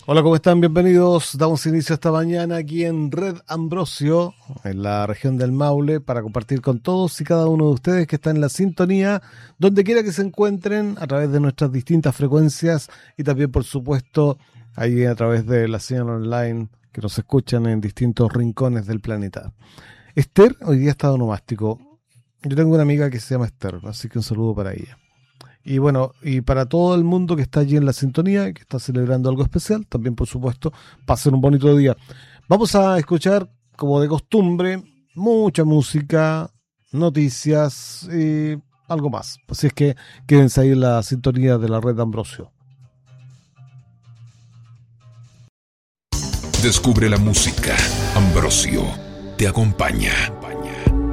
Hola, ¿cómo están? Bienvenidos. Damos inicio esta mañana aquí en Red Ambrosio, en la región del Maule, para compartir con todos y cada uno de ustedes que está en la sintonía, donde quiera que se encuentren, a través de nuestras distintas frecuencias y también, por supuesto, ahí a través de la señal online que nos escuchan en distintos rincones del planeta. Esther hoy día está onomástico. Yo tengo una amiga que se llama Esther, así que un saludo para ella. Y bueno, y para todo el mundo que está allí en la sintonía, que está celebrando algo especial, también por supuesto, pasen un bonito día. Vamos a escuchar, como de costumbre, mucha música, noticias y algo más. Así es que quédense ahí en la sintonía de la Red Ambrosio. Descubre la música. Ambrosio te acompaña.